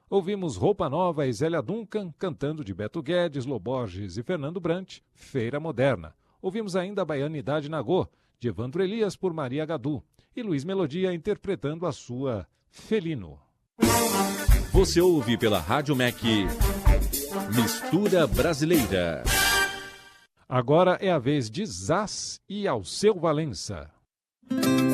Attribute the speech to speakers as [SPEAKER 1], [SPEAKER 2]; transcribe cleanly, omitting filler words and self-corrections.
[SPEAKER 1] Ouvimos Roupa Nova e Zélia Duncan cantando de Beto Guedes, Loborges e Fernando Brant, Feira Moderna. Ouvimos ainda a Baianidade Nagô, de Evandro Elias por Maria Gadu. E Luiz Melodia interpretando a sua Felino.
[SPEAKER 2] Você ouve pela Rádio MEC Mistura Brasileira.
[SPEAKER 1] Agora é a vez de Zaz e Alceu Valença.